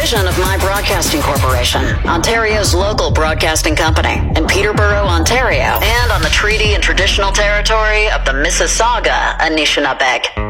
division of My Broadcasting Corporation, Ontario's local broadcasting company, in Peterborough, Ontario, and on the treaty and traditional territory of the Mississauga Anishinaabe.